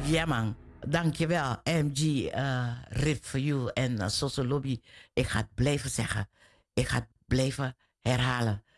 Ja man, dankjewel MG, Rip for You en Soso Lobby. Ik ga het blijven zeggen. Ik ga het blijven herhalen.